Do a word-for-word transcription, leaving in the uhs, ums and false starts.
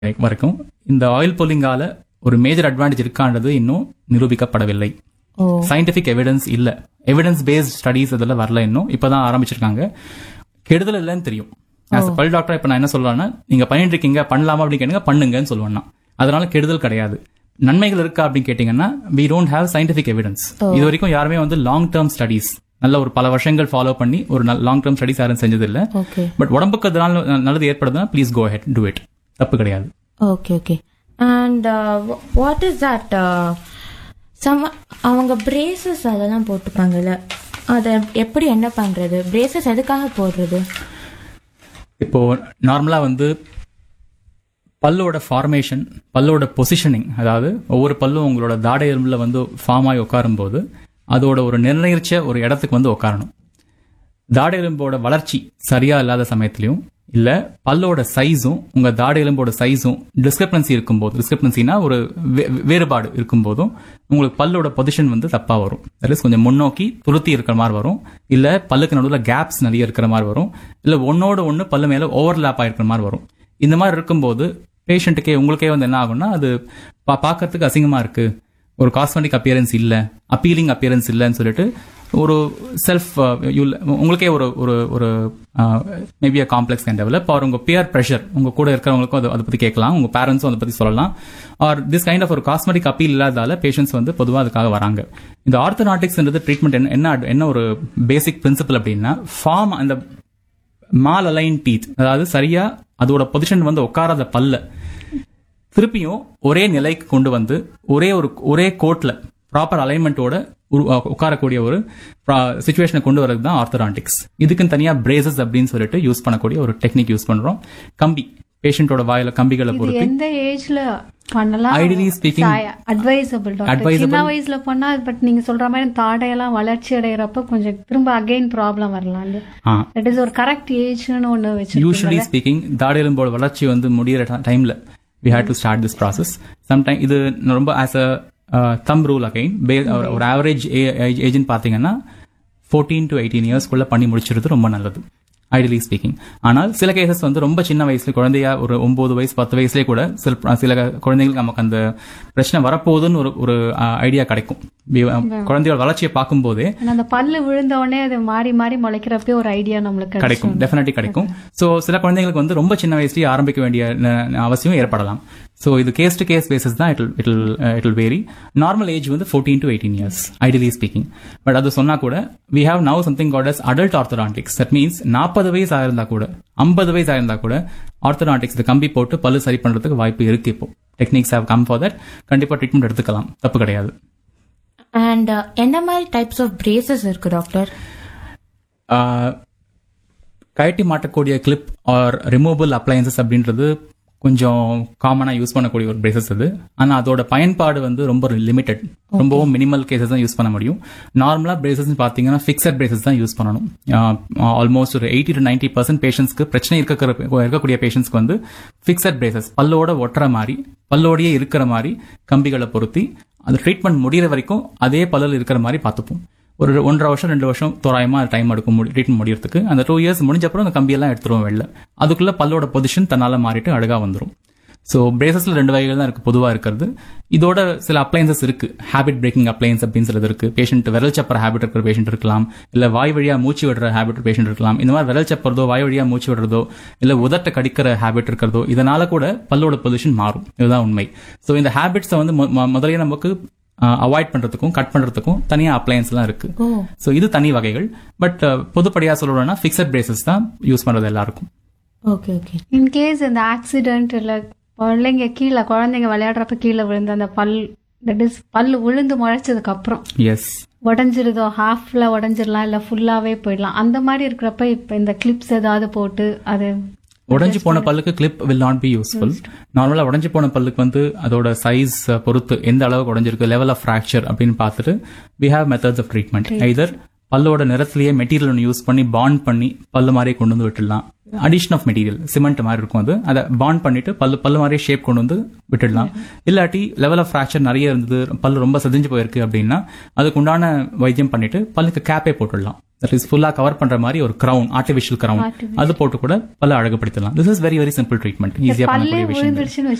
வரைக்கும் இந்த ஆயில் புல்லிங்கால ஒரு மேஜர் அட்வான்டேஜ் இருக்கான்றது இன்னும் நிரூபிக்கப்படவில்லை. சயின்டிபிக் எவிடன்ஸ் இல்ல, எவிடன்ஸ் பேஸ்ட் ஸ்டடீஸ் இதெல்லாம் வரல, இன்னும் இப்பதான் ஆரம்பிச்சிருக்காங்க. கெடுதல் இல்லைன்னு தெரியும். ஆஸ் அ பல் டாக்டர் இப்ப நான் என்ன சொல்றேன்னா, நீங்க பண்ணிட்டு இருக்கீங்க, பண்ணலாமா அப்படின்னு கேட்டீங்க, பண்ணுங்கன்னு சொல்லுவேன். அதனால கெடுதல் கிடையாது. நன்மைகள் இருக்கா அப்படின்னு கேட்டீங்கன்னா, we don't have scientific evidence. இது வரைக்கும் யாருமே வந்து லாங் டேர்ம் ஸ்டடீஸ் நல்ல ஒரு பல வருஷங்கள் ஃபாலோ பண்ணி ஒரு லாங் டேர்ம் ஸ்டடீஸ் யாரும் செஞ்சது இல்ல. பட் உடம்புக்கு அதனால நல்லது ஏற்படுதுன்னா please go head do it, தப்பு கிடையாது. Okay okay. And what is that some அவங்க பிரேசஸ் அதெல்லாம் போட்டுப்பாங்கல்ல, அதை எப்படி என்ன பண்றது? பிரேசஸ் எதுக்காக போடுறது? இப்போ நார்மலா வந்து பல்லோட ஃபார்மேஷன், பல்லோட பொசிஷனிங், அதாவது ஒவ்வொரு பல்லும் உங்களோட தாடை எலும்புல வந்து ஃபார்ம் ஆகி உட்காரும் போது அதோட ஒரு நிர்ணயிச்ச ஒரு இடத்துக்கு வந்து உட்காரணும். தாடை எலும்போட வளர்ச்சி சரியா இல்லாத சமயத்திலையும் இல்ல பல்லோட சைஸும் உங்க தாடை எலும்போட சைஸும் டிஸ்கிரிபன்சி இருக்கும்போது, டிஸ்கிரிபன்சினா ஒரு வேறுபாடு இருக்கும் போதும் உங்களுக்கு பல்லோட பொசிஷன் வந்து தப்பா வரும். தட் இஸ் கொஞ்சம் முன்னோக்கி துருத்தி இருக்கிற மாதிரி வரும், இல்ல பல்லுக்கு நடுவில் கேப்ஸ் நிறைய இருக்கிற மாதிரி வரும், இல்ல ஒன்னோட ஒன்னு பல்லு மேல ஓவர்லாப் ஆயிருக்கிற மாதிரி வரும். இந்த மாதிரி இருக்கும்போது பேஷண்ட்டுக்கே உங்களுக்கே வந்து என்ன ஆகும்னா, அது பாக்கிறதுக்கு அசிங்கமா இருக்கு, ஒரு காஸ்மெட்டிக் அப்பியரன்ஸ் இல்ல, அப்பீலிங் அப்பியரன்ஸ் இல்லன்னு சொல்லிட்டு ஒரு செல்ஃப் உங்களுக்கே ஒரு ஒரு maybe a complex can develop. R உங்க பியர் ப்ரெஷர், உங்க கூட இருக்கிறவங்களுக்கும் அதை பத்தி கேட்கலாம், உங்க பேரண்ட்ஸும் அதை பத்தி சொல்லலாம். ஆர் திஸ் கைண்ட் ஆஃப் ஒரு காஸ்மெட்டிக் அப்பீல் இல்லாதால பேஷண்ட்ஸ் வந்து பொதுவாக அதுக்காக வராங்க. இந்த ஆர்த்தோடான்டிக்ஸ்ன்றது ட்ரீட்மெண்ட் என்ன என்ன ஒரு பேசிக் பிரின்சிபல் அப்படின்னா, ஃபார்ம் அந்த மால் அலைன் டீத், அதாவது சரியா அதோட பொசிஷன் வந்து உட்காராத பல்ல திருப்பியும் ஒரே நிலைக்கு கொண்டு வந்து ஒரே ஒரு ஒரே கோட்ல ப்ராப்பர் அலைன்மெண்டோட உட்காரக்கூடிய ஒரு சிச்சுவேஷனை கொண்டு வரது தான் ஆர்த்தோடான்டிக்ஸ். இதுக்குன்னு தனியா பிரேசஸ் அப்படின்னு சொல்லிட்டு யூஸ் பண்ணக்கூடிய ஒரு டெக்னிக் யூஸ் பண்றோம். கம்பி, பேஷண்டோட வாயில கம்பிகளை பொறுத்து எந்த ஏஜ்ல பண்ணலாம்? Ideally speaking advisable doctor. சின்ன வயசுல பண்ணா, பட் நீங்க சொல்ற மாதிரி தாடையெல்லாம் வளர்ச்சி அடையறப்ப கொஞ்சம் திரும்ப அகைன் ப்ராப்ளம் வரலாம். தட் இஸ் ஒரு கரெக்ட் ஏஜ்னு ஒண்ணு வச்சு யூசுவலி ஸ்பீக்கிங் தாடை எலும்போட வளர்ச்சி வந்து முடியற டைம்ல we had to start this process. sometime இது ரொம்ப as a uh, thumb rule again, ஒரு ஆவரேஜ் ஏஜ்னு பாத்தீங்கன்னா fourteen to eighteen இயர்ஸ் குள்ள பண்ணி முடிச்சிருது ரொம்ப நல்லது, ஐடியலி ஸ்பீக்கிங். ஆனால் சில கேசஸ் வந்து ரொம்ப சின்ன வயசுல, குழந்தையா ஒரு ஒன்பது வயசு பத்து வயசுலேயே கூட சில சில குழந்தைங்களுக்கு நமக்கு அந்த பிரச்சனை வரப்போகுதுன்னு ஒரு ஒரு ஐடியா கிடைக்கும். குழந்தையோட வளர்ச்சியை பார்க்கும் போதே அந்த பல்லு விழுந்த உடனே அது மாறி மாறி முளைக்கிறப்ப ஒரு ஐடியா நம்மளுக்கு கிடைக்கும், டெஃபினெட்லி கிடைக்கும். சோ சில குழந்தைங்களுக்கு வந்து ரொம்ப சின்ன வயசுலயே ஆரம்பிக்க வேண்டிய அவசியம் ஏற்படலாம். சோ இது கேஸ் டு கேஸ் பேசிஸ் தான். It it it will vary. Normal age வந்து fourteen to eighteen years ideally speaking. But அது சொன்னா கூட we have now something called as adult orthodontics. that means நாற்பது வயசு ஆயிருந்தா கூட ஐம்பது வயசு ஆயிருந்தா கூட ஆர்த்தோடான்டிக்ஸ் கம்பி போட்டு பல்லு சரி பண்றதுக்கு வாய்ப்பு இருக்கு. இப்போ techniques have come for that. கண்டிப்பா ட்ரீட்மெண்ட் எடுத்துக்கலாம், தப்பு கிடையாது. அண்ட் என்ன மாதிரி டைப்ஸ் ஆஃப் பிரேசஸ் இருக்கு டாக்டர்? கழட்டி மாட்டக்கூடிய கிளிப் ஆர் ரிமூவபிள் அப்ளையன்சஸ் அப்படின்றது கொஞ்சம் காமனா யூஸ் பண்ணக்கூடிய ஒரு பிரேசஸ் அது. ஆனா அதோட பயன்பாடு வந்து ரொம்ப லிமிடெட், ரொம்பவும் மினிமல் கேசஸ் தான் யூஸ் பண்ண முடியும். நார்மலா பிரேசஸ் பாத்தீங்கன்னா பிக்சட் பிரேசஸ் தான் யூஸ் பண்ணணும். ஆல்மோஸ்ட் ஒரு எயிட்டி டு நைன்டி பர்சன்ட் பேஷன்ஸ்க்கு பிரச்சனை இருக்கக்கூடிய பேஷன்ஸ்க்கு வந்து பிக்சட் பிரேசஸ் பல்லோட ஒட்டுற மாதிரி, பல்லோடையே இருக்கிற மாதிரி கம்பிகளை பொருத்தி அந்த ட்ரீட்மெண்ட் முடிகிற வரைக்கும் அதே பல்லில் இருக்கிற மாதிரி பார்த்துப்போம். ஒரு ஒன்றரை வருஷம் ரெண்டு வருஷம் தோராயமா டைம் எடுக்கும் ட்ரீட்மெண்ட் முடியறதுக்கு. அந்த டூ இயர்ஸ் முடிஞ்சப்பறம் அந்த கம்பியெல்லாம் எடுத்துருவோம் வெளில. அதுக்குள்ள பல்லோட பொசிஷன் தன்னால மாறிட்டு அழகா வந்துடும். ஸோ பிரேசஸ்ல ரெண்டு வகைகள் தான் இருக்கு பொதுவா இருக்கிறது. இதோட சில அப்ளையன்சஸ் இருக்கு, ஹேபிட் பிரேக்கிங் அப்ளையன்ஸ் அப்படின்னு சொல்றது இருக்கு. பேஷண்ட் விரல் சப்பற ஹேபிட் இருக்கிற பேஷண்ட் இருக்கலாம், இல்ல வாய் வழியா மூச்சு விடுற ஹேபிட் பேஷண்ட் இருக்கலாம். இந்த மாதிரி விரல் சப்பறதோ வாய் வழியா மூச்சு விடுறதோ இல்ல உதட்ட கடிக்கிற ஹேபிட் இருக்கிறதோ இதனால கூட பல்லோட பொசிஷன் மாறும். இதுதான் உண்மை. ஸோ இந்த ஹேபிட்ஸை வந்து முதலே நமக்கு அவாய்ட் பண்றதுக்கும் கட் பண்றதுக்கும் தனியா அப்ளையன்ஸ் எல்லாம் இருக்கு. சோ இது தனி வகைகள். பட் பொதுப்படியா சொல்லணும்னா பிக்சட் பிரேசஸ் தான் யூஸ் பண்றது எல்லாருக்கும். Okay okay. இன் கேஸ் இந்த ஆக்சிடென்ட் இல்ல குழந்தைங்க கீழே குழந்தைங்க விளையாடுறப்ப கீழே விழுந்து அந்த பல் தட் இஸ் பல் விழுந்து முளைச்சதுக்கு அப்புறம் எஸ் உடஞ்சிருதோ, ஹாஃப்ல உடஞ்சிடலாம் இல்ல ஃபுல்லாவே போயிடலாம். அந்த மாதிரி இருக்கிறப்ப இப்ப இந்த கிளிப்ஸ் ஏதாவது போட்டு அது உடஞ்சு போன பல்லுக்கு clip will not be useful. நார்மலா உடஞ்சு போன பல்லுக்கு வந்து அதோட சைஸ் பொறுத்து எந்த அளவுக்கு உடஞ்சிருக்கு, லெவல் ஆஃப் ஃபிராக்சர் அப்படின்னு பார்த்துட்டு we have methods of treatment. Hyder பல்லோட நிறத்திலேயே material ஒன்று யூஸ் பண்ணி பாண்ட் பண்ணி பல்லு மாதிரியே கொண்டு வந்து விட்டுடலாம். அடிஷன் ஆஃப் மெட்டீரியல் சிமெண்ட் மாதிரி இருக்கும், அது அதை பாண்ட் பண்ணிட்டு பல்லு பல்லு மாதிரியே ஷேப் கொண்டு வந்து விட்டுடலாம். இல்லாட்டி லெவல் ஆஃப் ஃபிராக்சர் நிறைய இருந்தது, பல்லு ரொம்ப செதிஞ்சு போயிருக்கு அப்படின்னா அதுக்கு உண்டான வைத்தியம் பண்ணிட்டு பல்லுக்கு கேப்பே போட்டுடலாம். தட் இஸ் ஃபுல்லா கவர் பண்ற மாதிரி ஒரு கிரவுன், ஆர்டிஃபிஷியல் கிரவுன், அது போட்டு கூட பல்ல அழகுபடுத்தலாம். This is very very simple treatment, ஈஸியா பண்ணக்கூடிய விஷயம்.